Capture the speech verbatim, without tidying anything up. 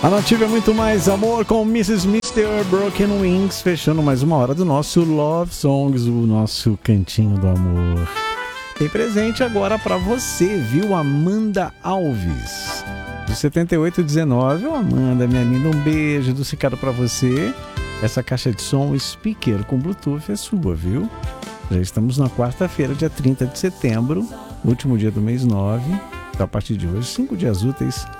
A Nativa é muito mais amor com missus mister Broken Wings, fechando mais uma hora do nosso Love Songs, o nosso cantinho do amor. Tem presente agora pra você, viu? Amanda Alves, do setenta e oito dezenove. Ô Amanda, minha linda, um beijo do Cicado pra você. Essa caixa de som speaker com Bluetooth é sua, viu? Já estamos na quarta-feira, dia trinta de setembro, último dia do mês nove. Então, a partir de hoje, cinco dias úteis